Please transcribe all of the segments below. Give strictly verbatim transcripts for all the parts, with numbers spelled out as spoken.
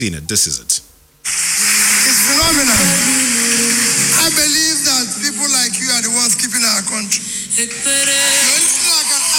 Seen it. This is it. It's phenomenal. I believe that people like you are the ones keeping our country. The only thing I can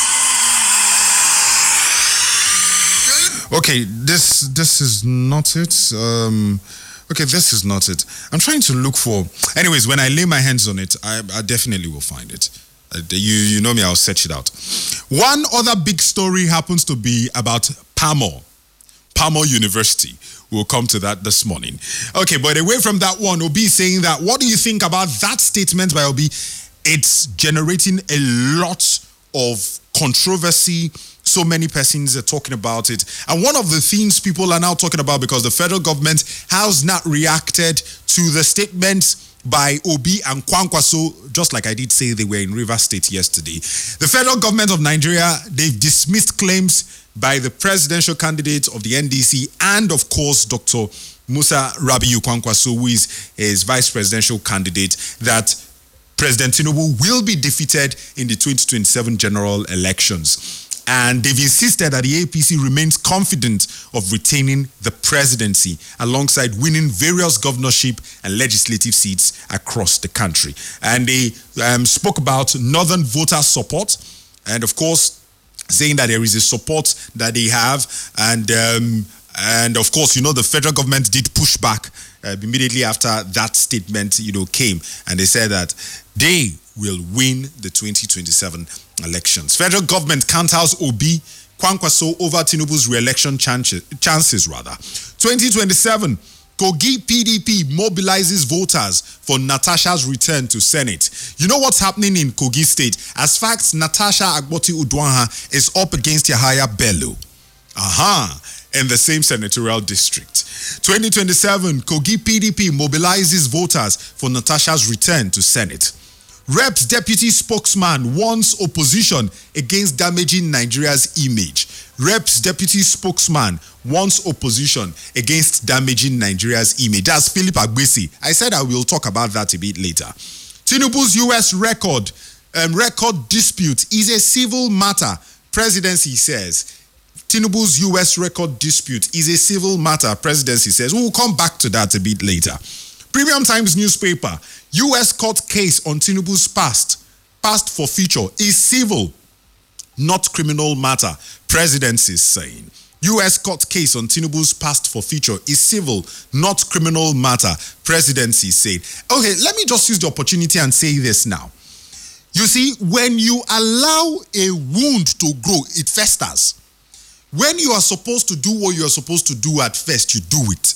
ask. Okay, this this is not it. Um, okay, this is not it. I'm trying to look for. Anyways, when I lay my hands on it, I, I definitely will find it. Uh, you you know me, I'll search it out. One other big story happens to be about Pamo, Pamo University. We'll come to that this morning. Okay, but away from that one, Obi is saying that. What do you think about that statement by Obi? It's generating a lot of controversy. So many persons are talking about it. And one of the things people are now talking about, because the federal government has not reacted to the statements by Obi and Kwankwaso, just like I did say they were in Rivers State yesterday. The federal government of Nigeria, they've dismissed claims by the presidential candidate of the N D C and, of course, Doctor Musa Rabiu Kwankwaso, who is his vice presidential candidate, that President Tinubu will be defeated in the twenty twenty-seven general elections. And they've insisted that the A P C remains confident of retaining the presidency alongside winning various governorship and legislative seats across the country. And they um, spoke about northern voter support and, of course, saying that there is a support that they have. And, um, and of course, you know, the federal government did push back uh, immediately after that statement, you know, came. And they said that they will win the twenty twenty-seven elections. Federal government counters Obi, Kwankwaso over Tinubu's re-election chances, chances rather. twenty twenty-seven, Kogi P D P mobilizes voters for Natasha's return to Senate. You know what's happening in Kogi State? As facts, Natasha Agboti Udwanha is up against Yahaya Bello. Aha, in the same senatorial district. twenty twenty-seven, Kogi P D P mobilizes voters for Natasha's return to Senate. Reps deputy spokesman warns opposition against damaging Nigeria's image. Reps deputy spokesman warns opposition against damaging Nigeria's image. That's Philip Agbesi. I said I will talk about that a bit later. Tinubu's U S record um, record dispute is a civil matter. Presidency says. Tinubu's U S record dispute is a civil matter. Presidency says. We will come back to that a bit later. Premium Times newspaper, U S court case on Tinubu's past, past for future is civil, not criminal matter, presidency is saying. U S court case on Tinubu's past for future is civil, not criminal matter, presidency said. Okay, let me just use the opportunity and say this now. You see, when you allow a wound to grow, it festers. When you are supposed to do what you are supposed to do at first, you do it.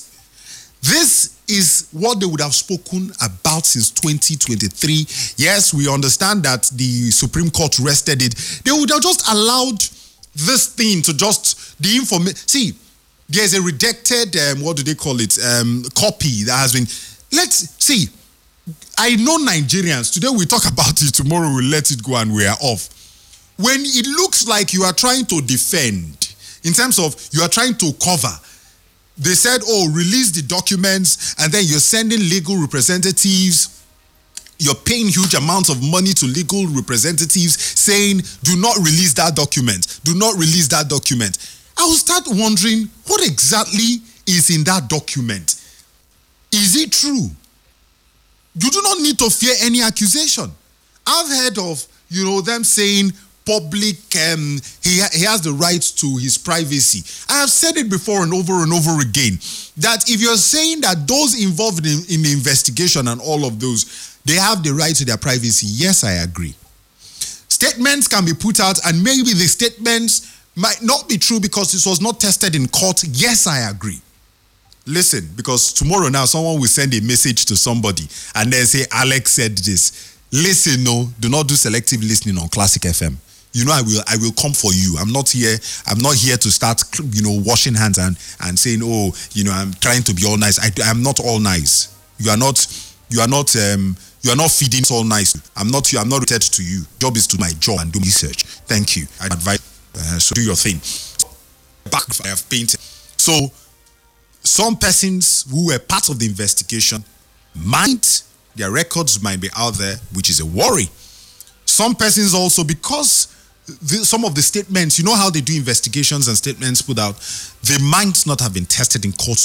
This is what they would have spoken about since twenty twenty-three. Yes, we understand that the Supreme Court rested it. They would have just allowed this thing to just, the information. See, there's a rejected, um, what do they call it, um, copy that has been, let's see. I know Nigerians, today we talk about it, tomorrow we'll let it go and we are off. When it looks like you are trying to defend, in terms of you are trying to cover, they said, oh, release the documents, and then you're sending legal representatives. You're paying huge amounts of money to legal representatives saying, do not release that document. Do not release that document. I will start wondering, what exactly is in that document? Is it true? You do not need to fear any accusation. I've heard of, you know, them saying, public, um, he, he has the right to his privacy. I have said it before and over and over again, that if you're saying that those involved in, in the investigation and all of those, they have the right to their privacy, yes, I agree. Statements can be put out and maybe the statements might not be true because this was not tested in court. Yes, I agree. Listen, because tomorrow now someone will send a message to somebody and then say, Alex said this. Listen, no, do not do selective listening on Classic F M. You know, I will I will come for you. I'm not here, I'm not here to start, you know, washing hands and, and saying, oh, you know, I'm trying to be all nice. I, I'm not all nice. You are not, you are not, um, you are not feeding all nice. I'm not, I'm not related to you. Job is to my job and do research. Thank you. I advise, uh, so do your thing. Back, I have painted. So, some persons who were part of the investigation might, their records might be out there, which is a worry. Some persons also, because the, some of the statements, you know how they do investigations and statements put out, they might not have been tested in court